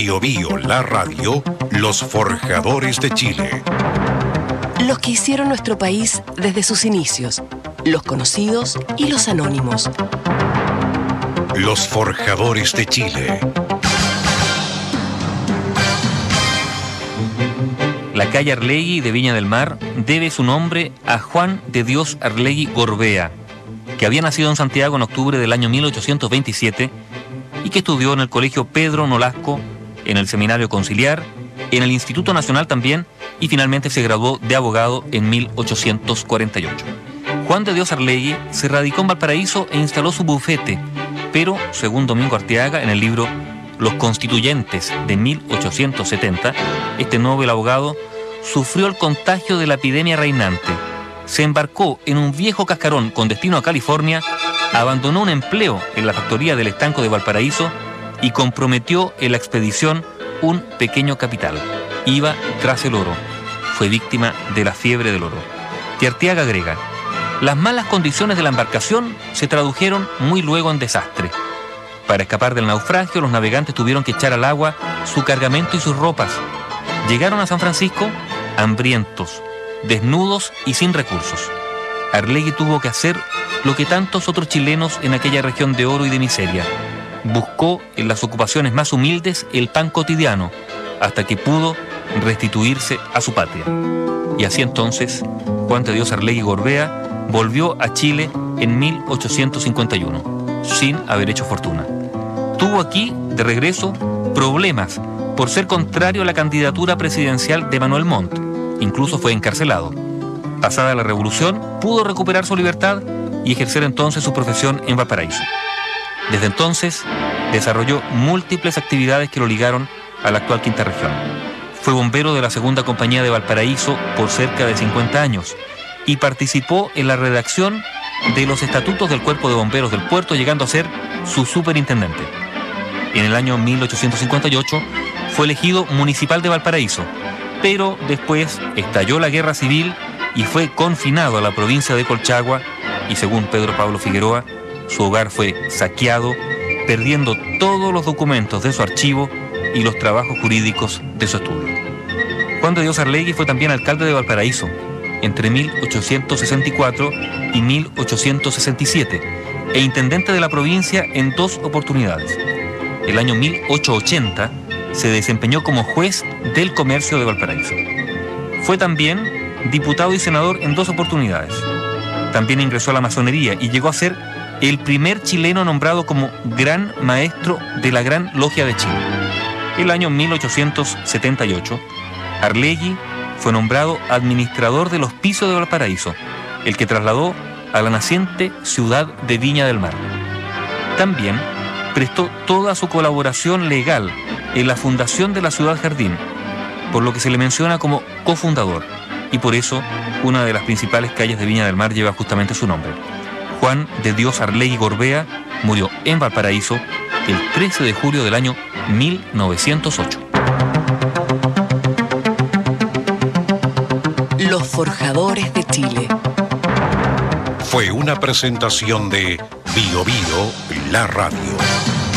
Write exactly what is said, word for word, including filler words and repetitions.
Bio Bio, la radio, los forjadores de Chile. Los que hicieron nuestro país desde sus inicios, los conocidos y los anónimos. Los forjadores de Chile. La calle Arlegui de Viña del Mar debe su nombre a Juan de Dios Arlegui Gorbea, que había nacido en Santiago en octubre del año mil ochocientos veintisiete y que estudió en el Colegio Pedro Nolasco, en el Seminario Conciliar, en el Instituto Nacional también, y finalmente se graduó de abogado en mil ochocientos cuarenta y ocho. Juan de Dios Arlegui se radicó en Valparaíso e instaló su bufete, pero, según Domingo Arteaga, en el libro Los Constituyentes de mil ochocientos setenta, este noble abogado sufrió el contagio de la epidemia reinante, se embarcó en un viejo cascarón con destino a California, abandonó un empleo en la factoría del estanco de Valparaíso y comprometió en la expedición un pequeño capital. Iba tras el oro. Fue víctima de la fiebre del oro. Y Arteaga agrega: las malas condiciones de la embarcación se tradujeron muy luego en desastre. Para escapar del naufragio, los navegantes tuvieron que echar al agua su cargamento y sus ropas. Llegaron a San Francisco hambrientos, desnudos y sin recursos. Arlegui tuvo que hacer lo que tantos otros chilenos en aquella región de oro y de miseria. Buscó en las ocupaciones más humildes el pan cotidiano, hasta que pudo restituirse a su patria. Y así entonces, Juan de Dios Arlegui Gorbea volvió a Chile en mil ochocientos cincuenta y uno, sin haber hecho fortuna. Tuvo aquí, de regreso, problemas por ser contrario a la candidatura presidencial de Manuel Montt. Incluso fue encarcelado. Pasada la revolución, pudo recuperar su libertad y ejercer entonces su profesión en Valparaíso. Desde entonces, desarrolló múltiples actividades que lo ligaron a la actual Quinta Región. Fue bombero de la Segunda Compañía de Valparaíso por cerca de cincuenta años y participó en la redacción de los estatutos del Cuerpo de Bomberos del Puerto, llegando a ser su superintendente. En el año mil ochocientos cincuenta y ocho fue elegido municipal de Valparaíso, pero después estalló la guerra civil y fue confinado a la provincia de Colchagua y, según Pedro Pablo Figueroa, su hogar fue saqueado, perdiendo todos los documentos de su archivo y los trabajos jurídicos de su estudio. Juan de Dios Arlegui fue también alcalde de Valparaíso entre mil ochocientos sesenta y cuatro y mil ochocientos sesenta y siete e intendente de la provincia en dos oportunidades. El año mil ochocientos ochenta se desempeñó como juez del comercio de Valparaíso. Fue también diputado y senador en dos oportunidades. También ingresó a la masonería y llegó a ser el primer chileno nombrado como Gran Maestro de la Gran Logia de Chile. El año mil ochocientos setenta y ocho, Arlegui fue nombrado administrador del Hospicio de Valparaíso, el que trasladó a la naciente ciudad de Viña del Mar. También prestó toda su colaboración legal en la fundación de la Ciudad Jardín, por lo que se le menciona como cofundador, y por eso una de las principales calles de Viña del Mar lleva justamente su nombre. Juan de Dios Arlegui Gorbea murió en Valparaíso el trece de julio del año mil novecientos ocho. Los forjadores de Chile. Fue una presentación de Bio Bio, la radio.